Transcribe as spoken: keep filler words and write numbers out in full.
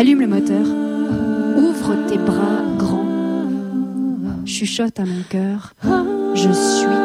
Allume le moteur, ouvre tes bras grands, chuchote à mon cœur, je suis